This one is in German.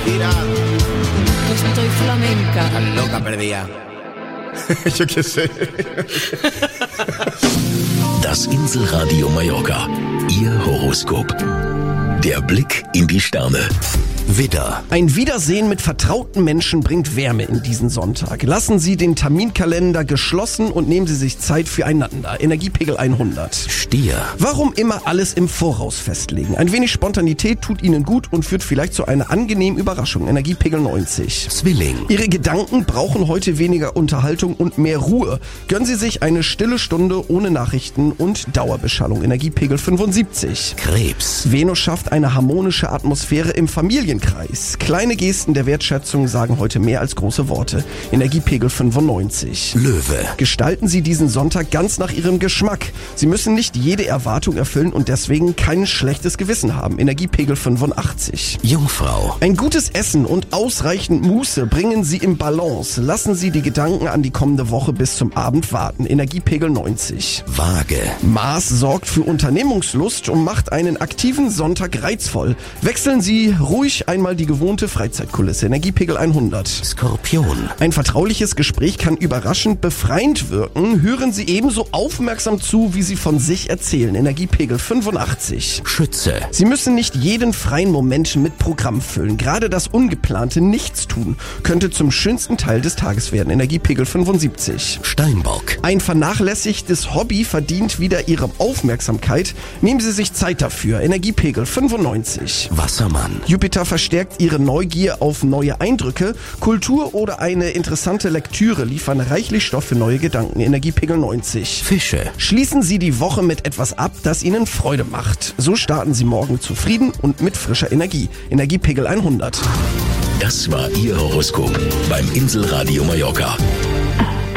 Mira. Estoy flamenca. Tan loca perdida. Yo qué sé. Das Inselradio Mallorca. Ihr Horoskop. Der Blick in die Sterne. Widder. Ein Wiedersehen mit vertrauten Menschen bringt Wärme in diesen Sonntag. Lassen Sie den Terminkalender geschlossen und nehmen Sie sich Zeit füreinander. Energiepegel 100. Stier. Warum immer alles im Voraus festlegen? Ein wenig Spontanität tut Ihnen gut und führt vielleicht zu einer angenehmen Überraschung. Energiepegel 90. Zwilling. Ihre Gedanken brauchen heute weniger Unterhaltung und mehr Ruhe. Gönnen Sie sich eine stille Stunde ohne Nachrichten und Dauerbeschallung. Energiepegel 75. Krebs. Venus schafft eine harmonische Atmosphäre im Familienkreis. Kleine Gesten der Wertschätzung sagen heute mehr als große Worte. Energiepegel 95. Löwe. Gestalten Sie diesen Sonntag ganz nach Ihrem Geschmack. Sie müssen nicht jede Erwartung erfüllen und deswegen kein schlechtes Gewissen haben. Energiepegel 85. Jungfrau. Ein gutes Essen und ausreichend Muße bringen Sie im Balance. Lassen Sie die Gedanken an die kommende Woche bis zum Abend warten. Energiepegel 90. Waage. Mars sorgt für Unternehmungslust und macht einen aktiven Sonntag reizvoll. Wechseln Sie ruhig einmal die gewohnte Freizeitkulisse. Energiepegel 100. Skorpion. Ein vertrauliches Gespräch kann überraschend befreiend wirken. Hören Sie ebenso aufmerksam zu, wie Sie von sich erzählen. Energiepegel 85. Schütze. Sie müssen nicht jeden freien Moment mit Programm füllen. Gerade das ungeplante Nichtstun könnte zum schönsten Teil des Tages werden. Energiepegel 75. Steinbock. Ein vernachlässigtes Hobby verdient wieder Ihre Aufmerksamkeit. Nehmen Sie sich Zeit dafür. Energiepegel 95. Wassermann. Jupiter verstärkt Ihre Neugier auf neue Eindrücke. Kultur oder eine interessante Lektüre liefern reichlich Stoff für neue Gedanken. Energiepegel 90. Fische. Schließen Sie die Woche mit etwas ab, das Ihnen Freude macht. So starten Sie morgen zufrieden und mit frischer Energie. Energiepegel 100. Das war Ihr Horoskop beim Inselradio Mallorca.